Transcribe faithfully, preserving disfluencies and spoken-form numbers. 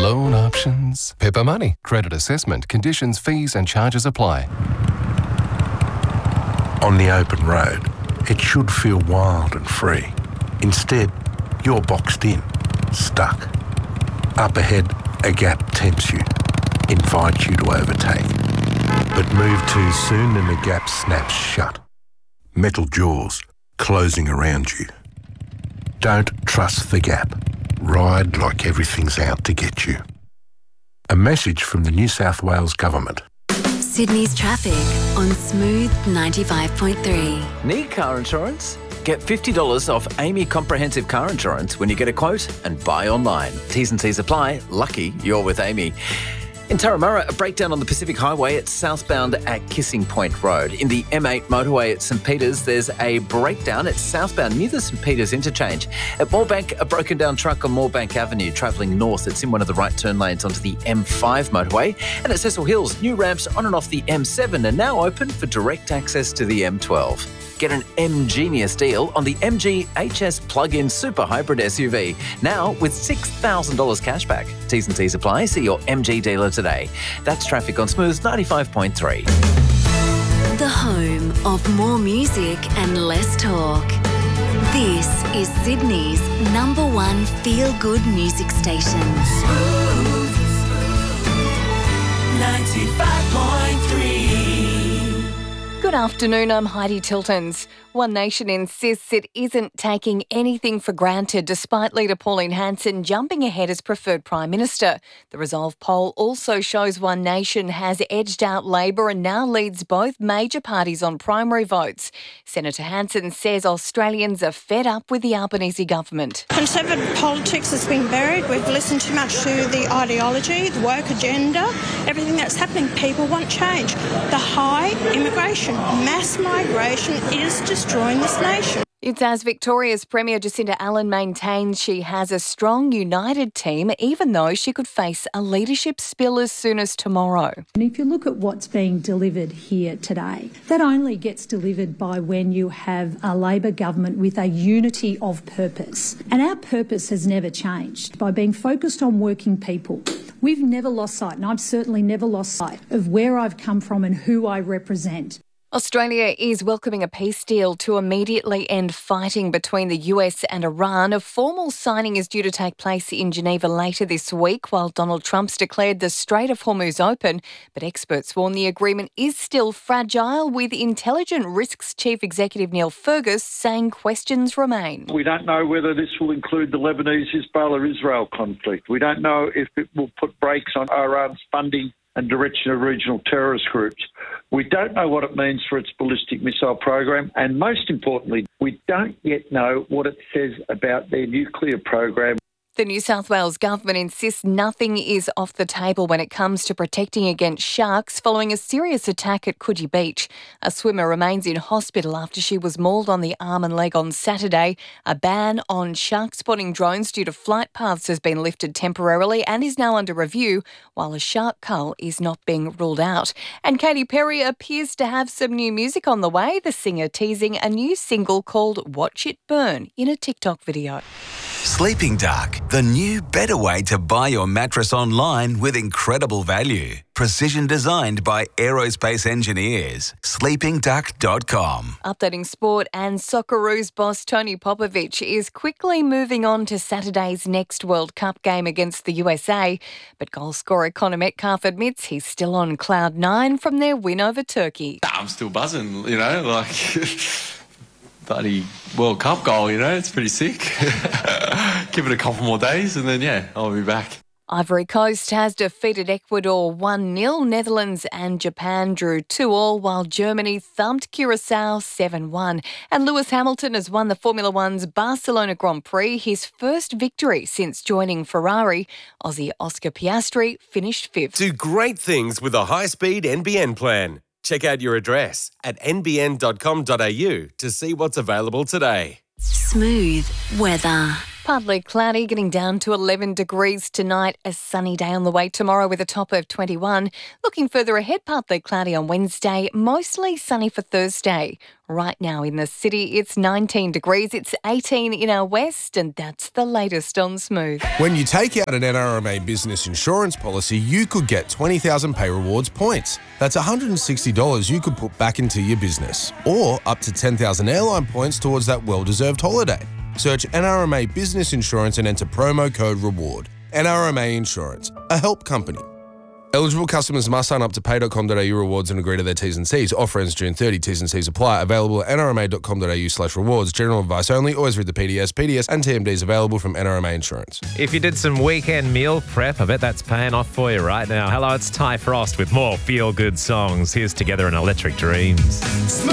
Loan options. Pepper Money. Credit assessment. Conditions, fees and charges apply. On the open road, it should feel wild and free. Instead, you're boxed in, stuck. Up ahead, a gap tempts you, invites you to overtake. But move too soon and the gap snaps shut. Metal jaws closing around you. Don't trust the gap. Ride like everything's out to get you. A message from the New South Wales Government. Sydney's traffic on Smooth ninety-five point three. Need car insurance? Get fifty dollars off Amy Comprehensive Car Insurance when you get a quote and buy online. T's and C's apply. Lucky you're with Amy. In Turramurra, a breakdown on the Pacific Highway at southbound at Kissing Point Road. In the M eight motorway at St Peters, there's a breakdown at southbound near the St Peters interchange. At Moorebank, a broken down truck on Moorebank Avenue travelling north. It's in one of the right turn lanes onto the M five motorway. And at Cecil Hills, new ramps on and off the M seven are now open for direct access to the M twelve. Get an M-Genius deal on the M G H S plug-in super hybrid S U V, now with six thousand dollars cashback. T's and C's apply. See your M G dealer today. That's traffic on Smooth ninety-five point three. The home of more music and less talk. This is Sydney's number one feel-good music station. Smooth ninety-five point three. Good afternoon, I'm Heidi Tiltons. One Nation insists it isn't taking anything for granted despite leader Pauline Hanson jumping ahead as preferred Prime Minister. The Resolve poll also shows One Nation has edged out Labor and now leads both major parties on primary votes. Senator Hanson says Australians are fed up with the Albanese government. Conservative politics has been buried. We've listened too much to the ideology, the woke agenda, everything that's happening. People want change. The high immigration, mass migration is destroying this nation. It's as Victoria's Premier Jacinta Allen maintains she has a strong, united team, even though she could face a leadership spill as soon as tomorrow. And if you look at what's being delivered here today, that only gets delivered by when you have a Labor government with a unity of purpose. And our purpose has never changed. By being focused on working people, we've never lost sight, and I've certainly never lost sight of where I've come from and who I represent. Australia is welcoming a peace deal to immediately end fighting between the U S and Iran. A formal signing is due to take place in Geneva later this week, while Donald Trump's declared the Strait of Hormuz open. But experts warn the agreement is still fragile, with Intelligent Risks Chief Executive Neil Fergus saying questions remain. We don't know whether this will include the Lebanese-Hezbollah-Israel conflict. We don't know if it will put brakes on Iran's funding and direction of regional terrorist groups. We don't know what it means for its ballistic missile program, and most importantly, we don't yet know what it says about their nuclear program. The New South Wales government insists nothing is off the table when it comes to protecting against sharks following a serious attack at Coogee Beach. A swimmer remains in hospital after she was mauled on the arm and leg on Saturday. A ban on shark spotting drones due to flight paths has been lifted temporarily and is now under review, while a shark cull is not being ruled out. And Katy Perry appears to have some new music on the way, the singer teasing a new single called Watch It Burn in a TikTok video. Sleeping Dark, the new better way to buy your mattress online with incredible value. Precision designed by aerospace engineers. sleeping duck dot com. Updating sport, and Socceroos boss Tony Popovic is quickly moving on to Saturday's next World Cup game against the U S A. But goal scorer Connor Metcalf admits he's still on cloud nine from their win over Turkey. I'm still buzzing, you know, like... bloody World Cup goal, you know, it's pretty sick. Give it a couple more days and then, yeah, I'll be back. Ivory Coast has defeated Ecuador one nil. Netherlands and Japan drew two all, while Germany thumped Curacao seven one. And Lewis Hamilton has won the Formula One's Barcelona Grand Prix, his first victory since joining Ferrari. Aussie Oscar Piastri finished fifth. Do great things with a high-speed N B N plan. Check out your address at n b n dot com dot a u to see what's available today. Smooth weather. Partly cloudy, getting down to eleven degrees tonight. A sunny day on the way tomorrow with a top of twenty-one. Looking further ahead, partly cloudy on Wednesday, mostly sunny for Thursday. Right now in the city, it's nineteen degrees. It's eighteen in our west, and that's the latest on Smooth. When you take out an N R M A business insurance policy, you could get twenty thousand Pay Rewards points. That's one hundred sixty dollars you could put back into your business, or up to ten thousand airline points towards that well-deserved holiday. Search N R M A Business Insurance and enter promo code REWARD. N R M A Insurance, a help company. Eligible customers must sign up to pay dot com dot a u rewards and agree to their T's and C's. Offer ends June thirtieth. T's and C's apply. Available at n r m a dot com dot a u slash rewards. General advice only. Always read the P D S. P D S and T M Ds available from N R M A Insurance. If you did some weekend meal prep, I bet that's paying off for you right now. Hello, it's Ty Frost with more feel-good songs. Here's Together in Electric Dreams.